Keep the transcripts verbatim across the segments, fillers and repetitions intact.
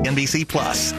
N B C Plus.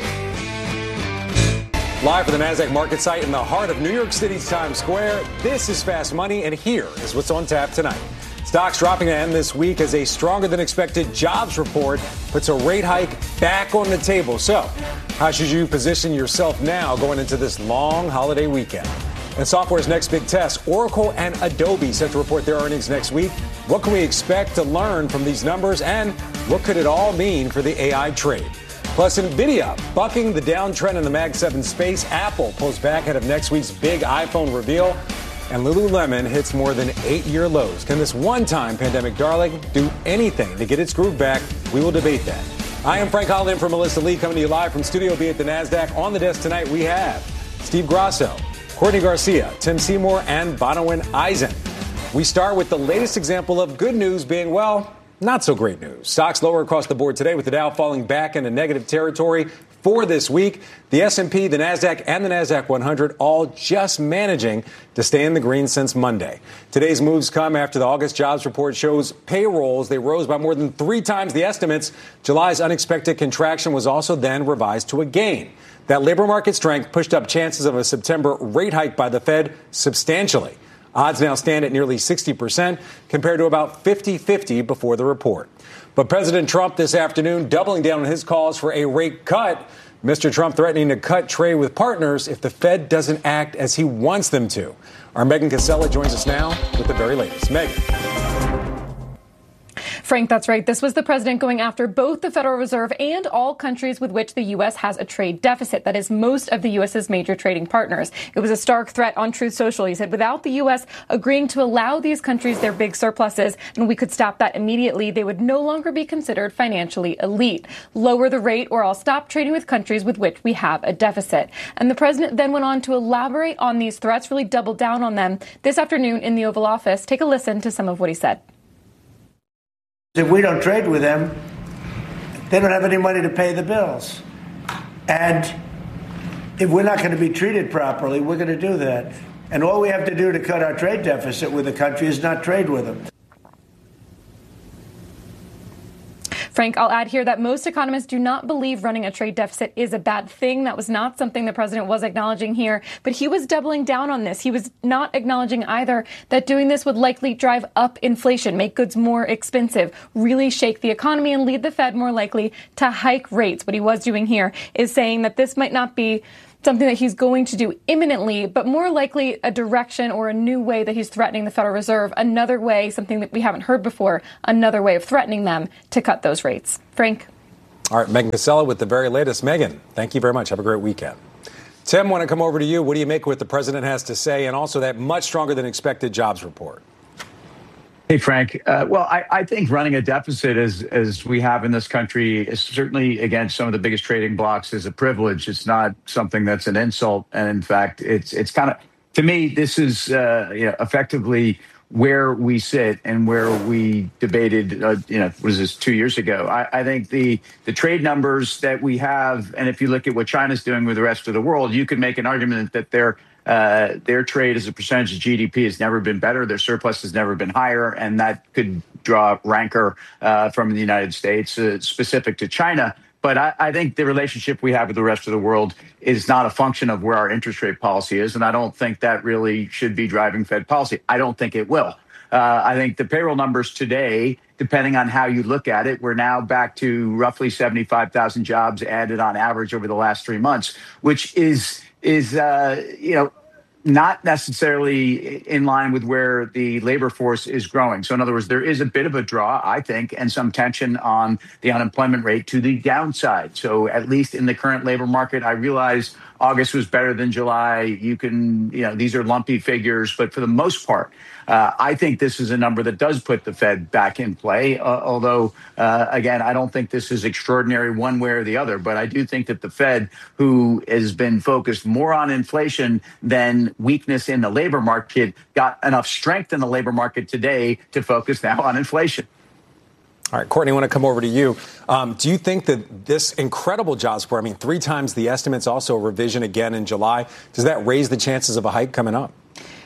Live from the NASDAQ market site in the heart of New York City's Times Square, this is Fast Money, and here is what's on tap tonight. Stocks dropping to end this week as a stronger than expected jobs report puts a rate hike back on the table. So, how should you position yourself now going into this long holiday weekend? And software's next big test, Oracle and Adobe set to report their earnings next week. What can we expect to learn from these numbers, and what could it all mean for the A I trade? Plus, NVIDIA bucking the downtrend in the Mag seven space. Apple pulls back ahead of next week's big iPhone reveal. And Lululemon hits more than eight-year lows. Can this one-time pandemic darling do anything to get its groove back? We will debate that. I am Frank Holland for Melissa Lee, coming to you live from Studio B at the NASDAQ. On the desk tonight, we have Steve Grasso, Courtney Garcia, Tim Seymour, and Bonawyn Eisen. We start with the latest example of good news being, well, not so great news. Stocks lower across the board today, with the Dow falling back into negative territory for this week. The S and P, the NASDAQ, and the NASDAQ one hundred all just managing to stay in the green since Monday. Today's moves come after the August jobs report shows payrolls. They rose by more than three times the estimates. July's unexpected contraction was also then revised to a gain. That labor market strength pushed up chances of a September rate hike by the Fed substantially. Odds now stand at nearly sixty percent compared to about fifty-fifty before the report. But President Trump this afternoon doubling down on his calls for a rate cut. Mister Trump threatening to cut trade with partners if the Fed doesn't act as he wants them to. Our Megan Casella joins us now with the very latest. Megan. Frank, that's right. This was the president going after both the Federal Reserve and all countries with which the U S has a trade deficit. That is, most of the U S's major trading partners. It was a stark threat on Truth Social. He said without the U S agreeing to allow these countries their big surpluses, and we could stop that immediately, they would no longer be considered financially elite. Lower the rate or I'll stop trading with countries with which we have a deficit. And the president then went on to elaborate on these threats, really double down on them this afternoon in the Oval Office. Take a listen to some of what he said. If we don't trade with them, they don't have any money to pay the bills. And if we're not going to be treated properly, we're going to do that. And all we have to do to cut our trade deficit with the country is not trade with them. Frank, I'll add here that most economists do not believe running a trade deficit is a bad thing. That was not something the president was acknowledging here, but he was doubling down on this. He was not acknowledging either that doing this would likely drive up inflation, make goods more expensive, really shake the economy and lead the Fed more likely to hike rates. What he was doing here is saying that this might not be something that he's going to do imminently, but more likely a direction or a new way that he's threatening the Federal Reserve, another way, something that we haven't heard before, another way of threatening them to cut those rates. Frank? All right, Megan Casella with the very latest. Megan, thank you very much. Have a great weekend. Tim, want to come over to you. What do you make of what the president has to say, and also that much stronger than expected jobs report? Hey, Frank. Uh, well, I, I think running a deficit as as we have in this country is certainly against some of the biggest trading blocks is a privilege. It's not something that's an insult. And in fact, it's it's kind of, to me, this is uh, you know, effectively where we sit and where we debated, uh, you know, was this two years ago? I, I think the the trade numbers that we have, and if you look at what China's doing with the rest of the world, you could make an argument that they're Uh, their trade as a percentage of G D P has never been better. Their surplus has never been higher. And that could draw rancor uh, from the United States uh, specific to China. But I, I think the relationship we have with the rest of the world is not a function of where our interest rate policy is. And I don't think that really should be driving Fed policy. I don't think it will. Uh, I think the payroll numbers today, depending on how you look at it, we're now back to roughly seventy-five thousand jobs added on average over the last three months, which is is, uh, you know, not necessarily in line with where the labor force is growing. So in other words, there is a bit of a draw, I think, and some tension on the unemployment rate to the downside. So at least in the current labor market, I realize August was better than July. You can, you know, these are lumpy figures, but for the most part, uh, I think this is a number that does put the Fed back in play. Uh, although, uh, again, I don't think this is extraordinary one way or the other, but I do think that the Fed, who has been focused more on inflation than weakness in the labor market, got enough strength in the labor market today to focus now on inflation. All right, Courtney, I want to come over to you. Um, do you think that this incredible jobs report, I mean, three times the estimates, also a revision again in July, does that raise the chances of a hike coming up?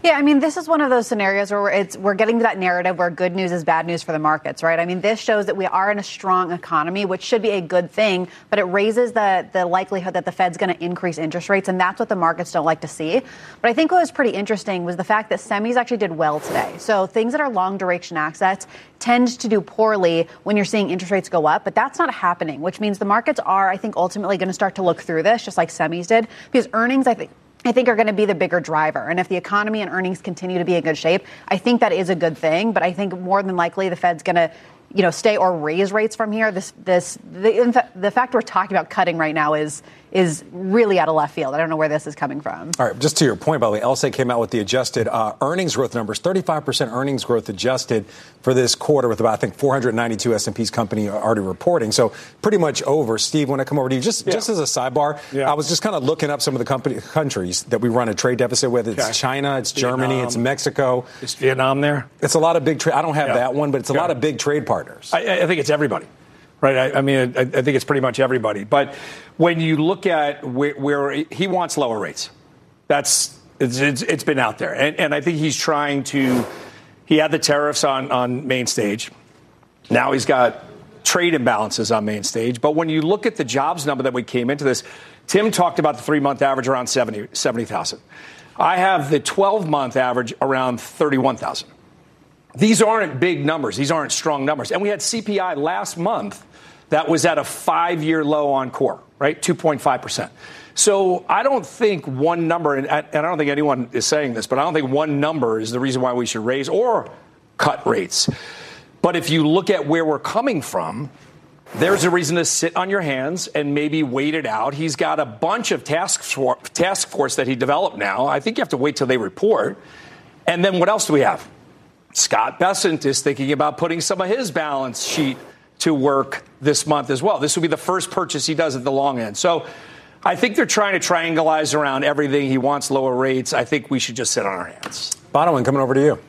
Yeah, I mean, this is one of those scenarios where we're, it's, we're getting to that narrative where good news is bad news for the markets, right? I mean, this shows that we are in a strong economy, which should be a good thing, but it raises the, the likelihood that the Fed's going to increase interest rates, and that's what the markets don't like to see. But I think what was pretty interesting was the fact that semis actually did well today. So things that are long duration assets tend to do poorly when you're seeing interest rates go up, but that's not happening, which means the markets are, I think, ultimately going to start to look through this, just like semis did, because earnings, I think, I think are going to be the bigger driver. And if the economy and earnings continue to be in good shape, I think that is a good thing. But I think more than likely the Fed's going to, you know, stay or raise rates from here. This, this, the, the fact we're talking about cutting right now is is really out of left field. I don't know where this is coming from. All right, just to your point, by the way, L S A came out with the adjusted uh, earnings growth numbers, thirty-five percent earnings growth adjusted for this quarter with about, I think, four hundred ninety-two S and P's company already reporting. So pretty much over. Steve, when I come over to you, just, yeah. just as a sidebar, yeah. I was just kind of looking up some of the company, countries that we run a trade deficit with. It's okay. China, it's Vietnam, Germany, it's Mexico. Is Vietnam there? It's a lot of big trade. I don't have yeah. that one, but it's a yeah. lot of big trade partners. I, I think it's everybody. Right. I, I mean, I, I think it's pretty much everybody. But when you look at where, where he wants lower rates, that's it's, it's, it's been out there. And, and I think he's trying to he had the tariffs on, on main stage. Now he's got trade imbalances on main stage. But when you look at the jobs number that we came into this, Tim talked about the three month average around seventy thousand. I have the twelve month average around thirty-one thousand. These aren't big numbers. These aren't strong numbers. And we had C P I last month that was at a five-year low on core, right? two point five percent. So I don't think one number, and I don't think anyone is saying this, but I don't think one number is the reason why we should raise or cut rates. But if you look at where we're coming from, there's a reason to sit on your hands and maybe wait it out. He's got a bunch of task force, task force that he developed now. I think you have to wait till they report. And then what else do we have? Scott Bessent is thinking about putting some of his balance sheet to work this month as well. This will be the first purchase he does at the long end. So I think they're trying to triangulate around everything. He wants lower rates. I think we should just sit on our hands. Bonawyn, coming over to you.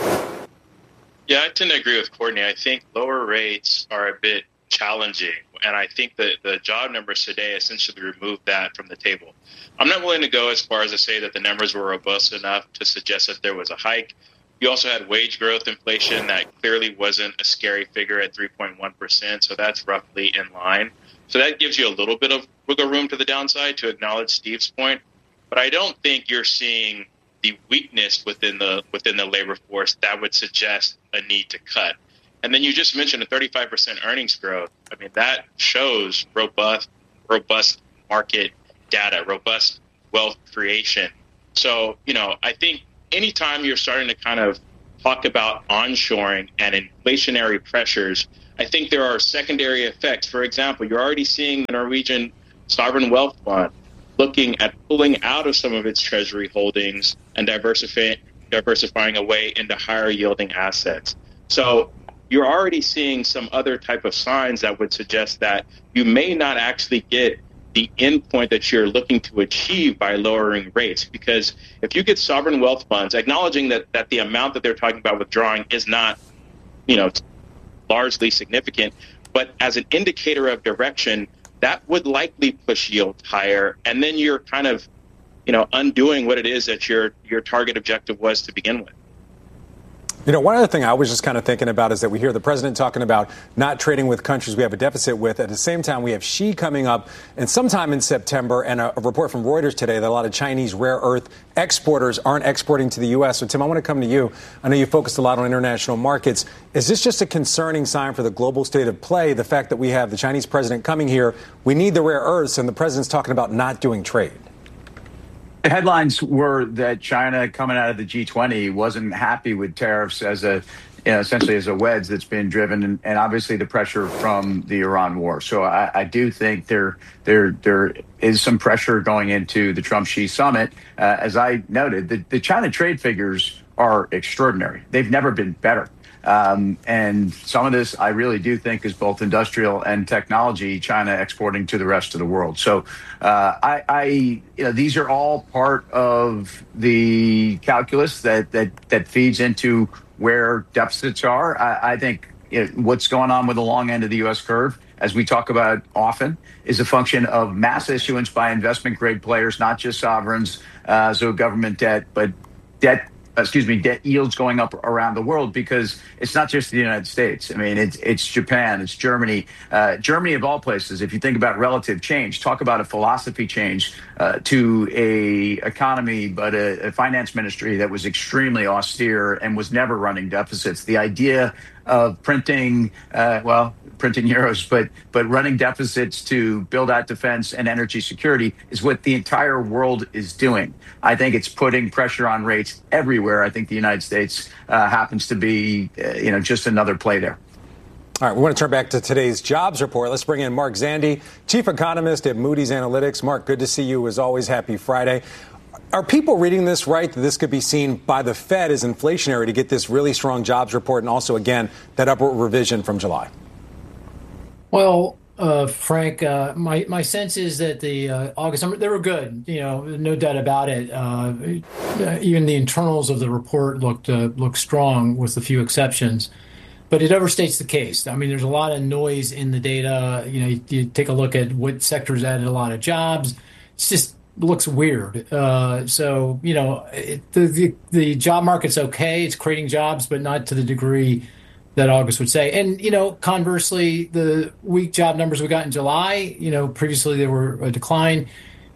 Yeah, I tend to agree with Courtney. I think lower rates are a bit challenging, and I think that the job numbers today essentially removed that from the table. I'm not willing to go as far as to say that the numbers were robust enough to suggest that there was a hike. You also had wage growth inflation that clearly wasn't a scary figure at three point one percent, so that's roughly in line. So that gives you a little bit of wiggle room to the downside, to acknowledge Steve's point. But I don't think you're seeing the weakness within the within the labor force that would suggest a need to cut. And then you just mentioned a thirty-five percent earnings growth. I mean, that shows robust, robust market data, robust wealth creation. So, you know, I think anytime you're starting to kind of talk about onshoring and inflationary pressures, I think there are secondary effects. For example, you're already seeing the Norwegian sovereign wealth fund looking at pulling out of some of its treasury holdings and diversifying diversifying away into higher yielding assets. So you're already seeing some other type of signs that would suggest that you may not actually get the endpoint that you're looking to achieve by lowering rates. Because if you get sovereign wealth funds, acknowledging that, that the amount that they're talking about withdrawing is not, you know, largely significant, but as an indicator of direction, that would likely push yields higher. And then you're kind of, you know, undoing what it is that your your target objective was to begin with. You know, one other thing I was just kind of thinking about is that we hear the president talking about not trading with countries we have a deficit with. At the same time, we have Xi coming up and sometime in September, and a, a report from Reuters today that a lot of Chinese rare earth exporters aren't exporting to the U S. So, Tim, I want to come to you. I know you focused a lot on international markets. Is this just a concerning sign for the global state of play, the fact that we have the Chinese president coming here, we need the rare earths, and the president's talking about not doing trade? The headlines were that China, coming out of the G twenty, wasn't happy with tariffs as a, you know, essentially as a wedge that's been driven, and, and obviously the pressure from the Iran war. So I, I do think there, there, there is some pressure going into the Trump-Xi summit. Uh, as I noted, the, the China trade figures are extraordinary. They've never been better. Um, and some of this, I really do think, is both industrial and technology, China exporting to the rest of the world. So uh, I, I, you know, these are all part of the calculus that that that feeds into where deficits are. I, I think you know, what's going on with the long end of the U S curve, as we talk about often, is a function of mass issuance by investment grade players, not just sovereigns, uh, so government debt, but debt excuse me, debt yields going up around the world, because it's not just the United States. I mean, it's it's Japan, it's Germany, uh, Germany of all places. If you think about relative change, talk about a philosophy change uh, to a economy, but a, a finance ministry that was extremely austere and was never running deficits. The idea of printing, uh, well, printing euros, but but running deficits to build out defense and energy security is what the entire world is doing. I think it's putting pressure on rates everywhere. I think the United States uh, happens to be, uh, you know, just another play there. All right, we want to turn back to today's jobs report. Let's bring in Mark Zandi, chief economist at Moody's Analytics. Mark, good to see you. As always, happy Friday. Are people reading this right, that this could be seen by the Fed as inflationary to get this really strong jobs report and also, again, that upward revision from July? Well, uh, Frank, uh, my, my sense is that the uh, August numbers, they were good, you know, no doubt about it. Uh, even the internals of the report looked uh, looked strong with a few exceptions. But it overstates the case. I mean, there's a lot of noise in the data. You know, you, you take a look at what sectors added a lot of jobs. It's just looks weird. Uh, so, you know, it, the, the the job market's okay. It's creating jobs, but not to the degree that August would say. And, you know, conversely, the weak job numbers we got in July, you know, previously they were a decline.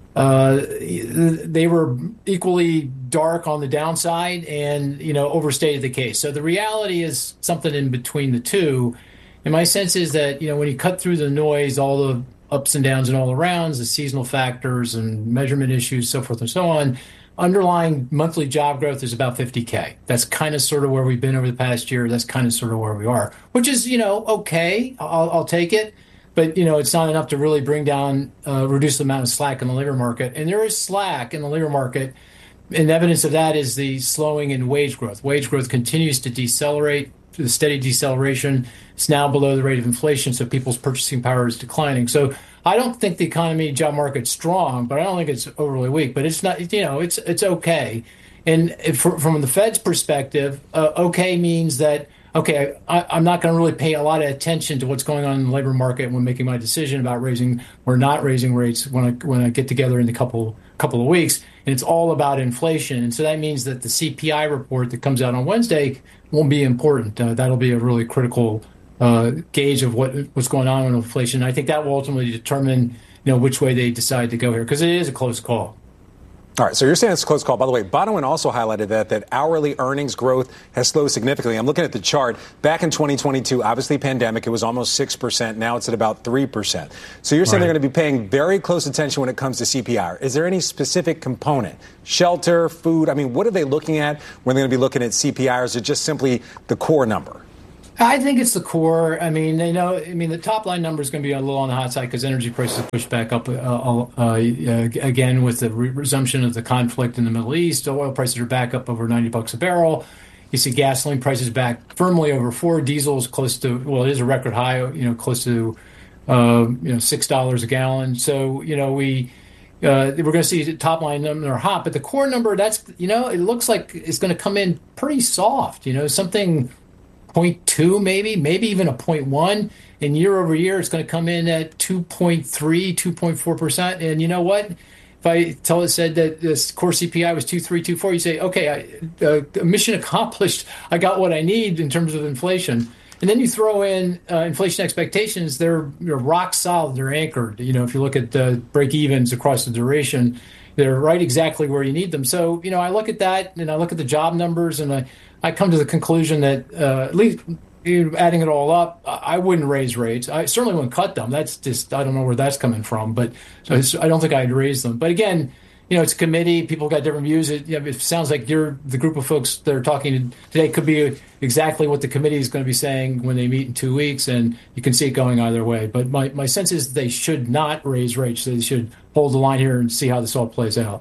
Uh, they were equally dark on the downside and, you know, overstated the case. So the reality is something in between the two. And my sense is that, you know, when you cut through the noise, all the ups and downs and all arounds, the seasonal factors and measurement issues, so forth and so on, underlying monthly job growth is about fifty K. That's kind of sort of where we've been over the past year. That's kind of sort of where we are, which is, you know, okay. I'll, I'll take it. But, you know, it's not enough to really bring down, uh, reduce the amount of slack in the labor market. And there is slack in the labor market. And evidence of that is the slowing in wage growth. Wage growth continues to decelerate. The steady deceleration. It's now below the rate of inflation, so people's purchasing power is declining. So I don't think the economy job market's strong, but I don't think it's overly weak. But it's not, you know, it's it's okay. And if, from the Fed's perspective, uh, okay means that, okay, I, I'm not going to really pay a lot of attention to what's going on in the labor market when making my decision about raising or not raising rates when I when I get together in a couple couple of weeks. And it's all about inflation. And so that means that the C P I report that comes out on Wednesday won't be important. Uh, that'll be a really critical uh, gauge of what what's going on with inflation. I think that will ultimately determine, you know, which way they decide to go here, because it is a close call. All right, so you're saying it's a close call. By the way, Bonawyn also highlighted that that hourly earnings growth has slowed significantly. I'm looking at the chart. Back in twenty twenty-two, obviously pandemic, it was almost six percent. Now it's at about three percent. So you're saying right. They're going to be paying very close attention when it comes to C P I. Is there any specific component? Shelter, food? I mean, what are they looking at when they're going to be looking at C P I, or is it just simply the core number? I think it's the core. I mean, they know. I mean, the top line number is going to be a little on the hot side because energy prices pushed back up uh, uh, again with the re- resumption of the conflict in the Middle East. Oil prices are back up over ninety bucks a barrel. You see gasoline prices back firmly over four. Diesel is close to, well, it is a record high. You know, close to uh, you know six dollars a gallon. So you know we. Uh, we're going to see the top line number hot, but the core number, that's, you know, it looks like it's going to come in pretty soft, you know, something zero point two maybe, maybe even a zero point one. And year over year, it's going to come in at two point three, two point four percent. And you know what? If I tell it said that this core C P I was two three, two four, you say, okay, I, uh, mission accomplished. I got what I need in terms of inflation. And then you throw in uh, inflation expectations, they're, they're rock solid, they're anchored. You know, if you look at the break evens across the duration, they're right exactly where you need them. So, you know, I look at that and I look at the job numbers and I, I come to the conclusion that uh, at least you know, adding it all up, I wouldn't raise rates. I certainly wouldn't cut them. That's just, I don't know where that's coming from, but so I don't think I'd raise them. But again, you know, it's a committee. People got different views. It, you know, it sounds like you're the group of folks that are talking today could be exactly what the committee is going to be saying when they meet in two weeks, and you can see it going either way. But my, my sense is they should not raise rates. They should hold the line here and see how this all plays out.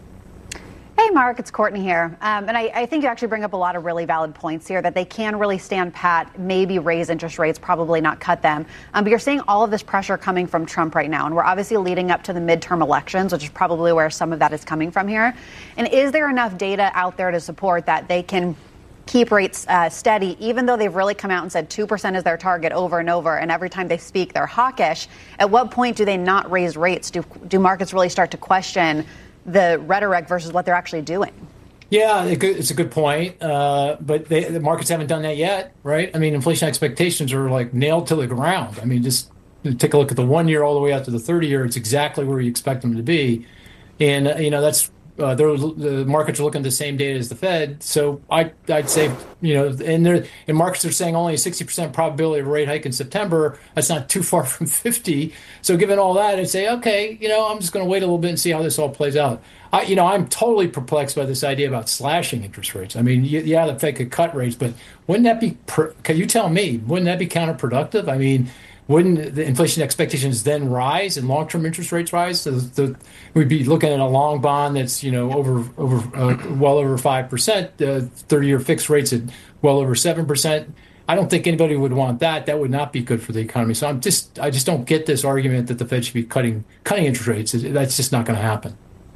Hey, Mark, it's Courtney here. Um, and I, I think you actually bring up a lot of really valid points here that they can really stand pat, maybe raise interest rates, probably not cut them. Um, but you're seeing all of this pressure coming from Trump right now. And we're obviously leading up to the midterm elections, which is probably where some of that is coming from here. And is there enough data out there to support that they can keep rates uh, steady, even though they've really come out and said two percent is their target over and over, and every time they speak, they're hawkish? At what point do they not raise rates? Do, do markets really start to question the rhetoric versus what they're actually doing? Yeah, it's a good point, uh, but they, the markets haven't done that yet, right? I mean, inflation expectations are like nailed to the ground. I mean, just take a look at the one year all the way out to the thirty year. It's exactly where you expect them to be, and uh, you know that's uh, the markets are looking at the same data as the Fed. So I, I'd say, you know, and there and markets are saying only a sixty percent probability of a rate hike in September. That's not too far from fifty. So given all that, I'd say, okay, you know, I'm just going to wait a little bit and see how this all plays out. I, you know, I'm totally perplexed by this idea about slashing interest rates. I mean, yeah, the Fed could cut rates, but wouldn't that be, per, can you tell me, wouldn't that be counterproductive? I mean, wouldn't the inflation expectations then rise and long-term interest rates rise? So the, we'd be looking at a long bond that's, you know, over, over uh, well over five percent, uh, thirty-year fixed rates at well over seven percent. I don't think anybody would want that. That would not be good for the economy. So I'm just, I just don't get this argument that the Fed should be cutting, cutting interest rates. That's just not going to happen.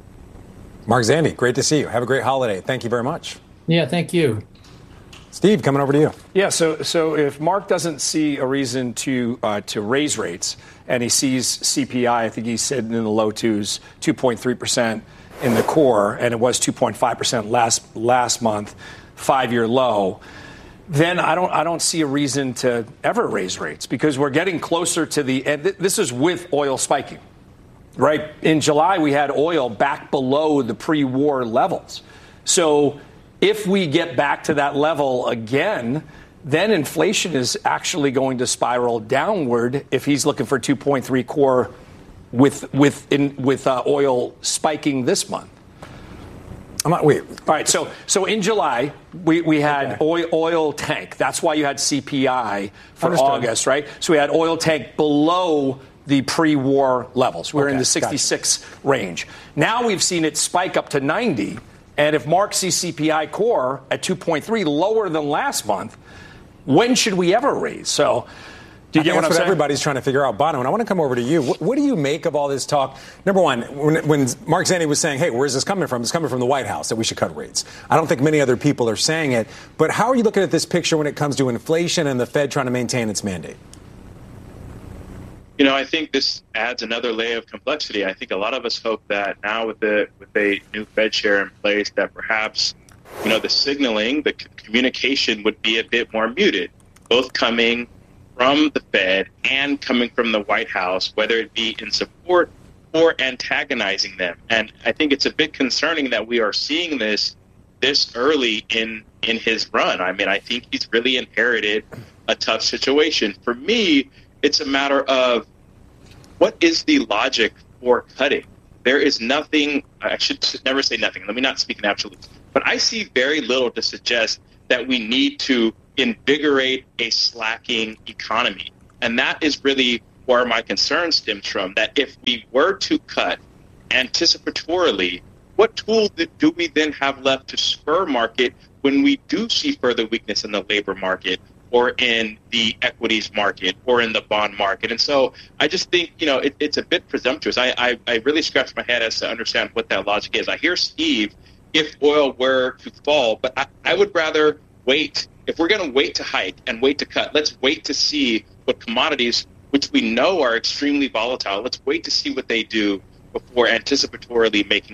Mark Zandi, great to see you. Have a great holiday. Thank you very much. Yeah, thank you. Steve, coming over to you. Yeah, so so if Mark doesn't see a reason to uh, to raise rates, and he sees C P I, I think he's sitting in the low twos, two point three percent in the core, and it was two point five percent last last month, five-year low, then I don't I don't see a reason to ever raise rates because we're getting closer to the end. This is with oil spiking. Right. In July, we had oil back below the pre-war levels. So if we get back to that level again, then inflation is actually going to spiral downward if he's looking for two point three core with with in, with uh, oil spiking this month. I'm not, wait. All right. So so in July, we, we had okay. oil, oil tank. That's why you had C P I for Understood. August. Right. So we had oil tank below the pre-war levels. We're okay, in the sixty-six gotcha. Range. Now we've seen it spike up to ninety. And if Mark sees C P I core at two point three, lower than last month, when should we ever raise? So do you I get what that's I'm what saying? Everybody's trying to figure out. Bono, and I want to come over to you. What, what do you make of all this talk? Number one, when, when Mark Zandi was saying, hey, where's this coming from? It's coming from the White House that we should cut rates. I don't think many other people are saying it. But how are you looking at this picture when it comes to inflation and the Fed trying to maintain its mandate? You know, I think this adds another layer of complexity. I think a lot of us hope that now with the with a new Fed chair in place that perhaps, you know, the signaling, the communication would be a bit more muted, both coming from the Fed and coming from the White House, whether it be in support or antagonizing them. And I think it's a bit concerning that we are seeing this this early in, in his run. I mean, I think he's really inherited a tough situation. For me, it's a matter of what is the logic for cutting? There is nothing, I should never say nothing, let me not speak in absolutes, but I see very little to suggest that we need to invigorate a slacking economy. And that is really where my concern stems from, that if we were to cut anticipatorily, what tools do we then have left to spur market when we do see further weakness in the labor market or in the equities market or in the bond market? And so I just think, you know, it, it's a bit presumptuous. I, I, I really scratch my head as to understand what that logic is. I hear Steve, if oil were to fall, but I, I would rather wait. If we're going to wait to hike and wait to cut, let's wait to see what commodities, which we know are extremely volatile, let's wait to see what they do before anticipatorily making